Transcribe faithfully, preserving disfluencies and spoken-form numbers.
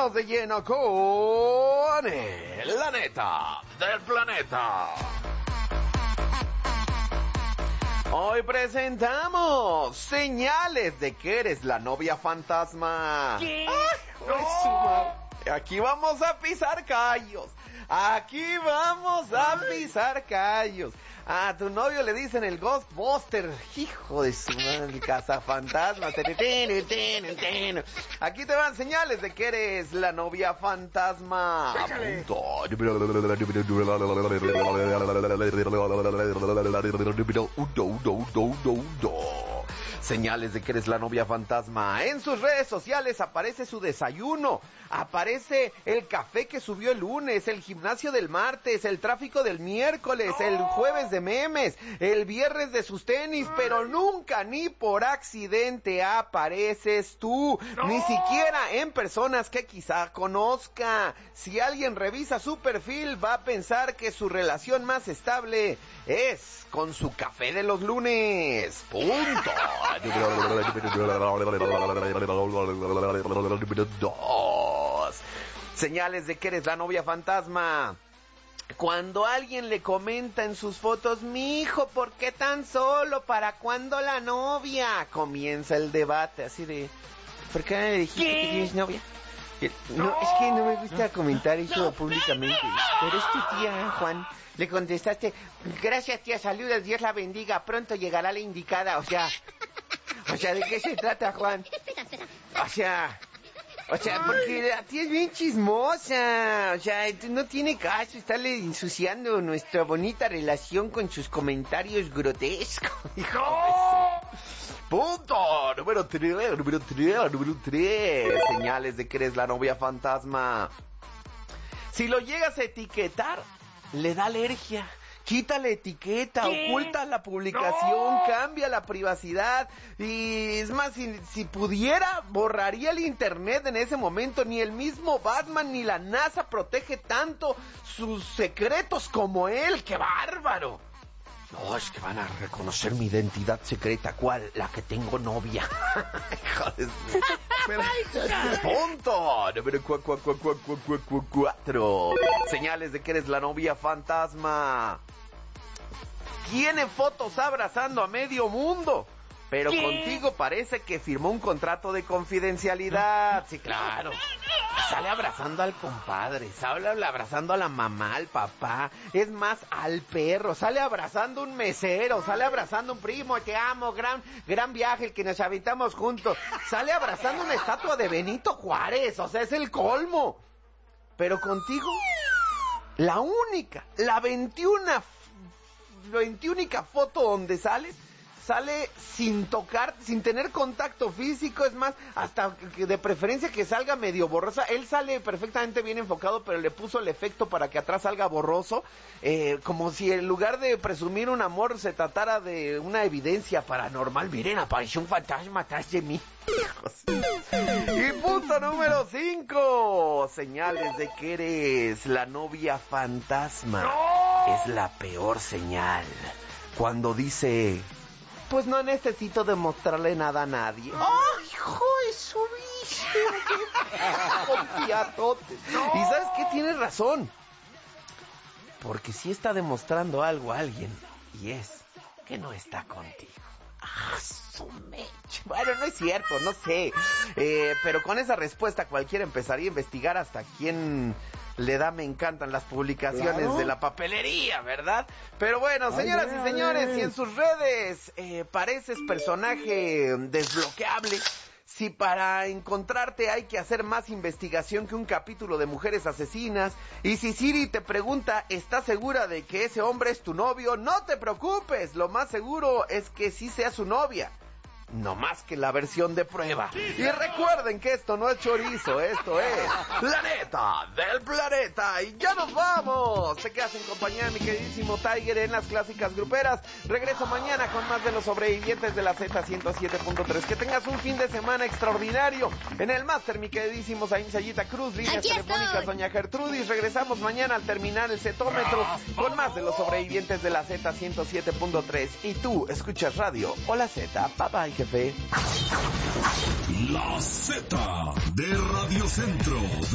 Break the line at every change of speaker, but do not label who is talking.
vámonos de lleno con el, la neta del planeta. Hoy presentamos señales de que eres la novia fantasma.
¿Qué?
¡Ay, no! Aquí vamos a pisar callos. Aquí vamos a pisar callos. A tu novio le dicen el Ghostbuster. Hijo de su madre, el cazafantasma. Aquí te van señales de que eres la novia fantasma. Señales de que eres la novia fantasma. En sus redes sociales aparece su desayuno, aparece el café que subió el lunes, el gimnasio del martes, el tráfico del miércoles, el jueves de memes, el viernes de sus tenis, pero nunca ni por accidente apareces tú, ni siquiera en personas que quizá conozca. Si alguien revisa su perfil, va a pensar que su relación más estable es con su café de los lunes. Punto. Dos. Señales de que eres la novia fantasma. Cuando alguien le comenta en sus fotos, mi hijo, ¿por qué tan solo? ¿Para cuándo la novia? Comienza el debate así de, ¿por qué no le dijiste ¿Qué? que tienes novia? No, no, es que no me gusta comentar eso no, públicamente. Pero es tu tía, Juan. Le contestaste, gracias tía, saludos, Dios la bendiga, pronto llegará la indicada. O sea, o sea, ¿de qué se trata, Juan?
Espera, espera.
O sea, o sea, porque la tía es bien chismosa. O sea, no tiene caso estarle ensuciando nuestra bonita relación con sus comentarios grotescos. ¡No! Punto número tres, número tres, número tres. Señales de que eres la novia fantasma. Si lo llegas a etiquetar, le da alergia. Quita la etiqueta, ¿Qué? Oculta la publicación, no. Cambia la privacidad. Y es más, si, si pudiera, borraría el internet en ese momento. Ni el mismo Batman ni la NASA protege tanto sus secretos como él. ¡Qué bárbaro! No, es que van a reconocer mi identidad secreta. ¿Cuál? La que tengo novia. Joder. Punto número cuatro. Señales de que eres la novia fantasma. Tiene fotos abrazando a medio mundo, pero ¿Qué? Contigo parece que firmó un contrato de confidencialidad. Sí, claro. Sale abrazando al compadre, sale abrazando a la mamá, al papá, es más, al perro, sale abrazando un mesero, sale abrazando un primo, te amo, gran, gran viaje el que nos aventamos juntos, sale abrazando una estatua de Benito Juárez, o sea, es el colmo. Pero contigo, la única, la veintiuna, veintiúnica foto donde sales, sale sin tocar, sin tener contacto físico, es más, hasta que de preferencia que salga medio borrosa. Él sale perfectamente bien enfocado, pero le puso el efecto para que atrás salga borroso, eh, como si en lugar de presumir un amor se tratara de una evidencia paranormal. Miren, apareció un fantasma atrás de mí. Y punto número cinco. Señales de que eres la novia fantasma. ¡No! Es la peor señal. Cuando dice, pues no necesito demostrarle nada a nadie. ¡Ay, hijo de su bicho! Confiatote. ¡No! Y ¿sabes qué? Tienes razón. Porque sí está demostrando algo a alguien. Y es que no está contigo. ¡Ah, su mecha! Bueno, no es cierto, no sé. Eh, pero con esa respuesta cualquiera empezaría a investigar hasta quién le da me encantan las publicaciones ¿Claro? de la papelería, ¿verdad? Pero bueno, señoras ay, y señores, ay. Si en sus redes eh, pareces personaje desbloqueable, si para encontrarte hay que hacer más investigación que un capítulo de Mujeres Asesinas, y si Siri te pregunta, ¿estás segura de que ese hombre es tu novio? No te preocupes, lo más seguro es que sí sea su novia. No más que la versión de prueba. Y recuerden que esto no es chorizo, esto es la neta del planeta. Y ya nos vamos. Se quedas en compañía de mi queridísimo Tiger en las clásicas gruperas. Regreso mañana con más de los sobrevivientes de la Z ciento siete punto tres. Que tengas un fin de semana extraordinario. En el máster, mi queridísimo Zain Sayita Cruz, líneas Aquí telefónicas estoy. Doña Gertrudis. Regresamos mañana al terminar el cetómetro con más de los sobrevivientes de la Z ciento siete punto tres. Y tú escuchas radio. Hola Z, bye bye. Jefe.
La Z de Radio Centro.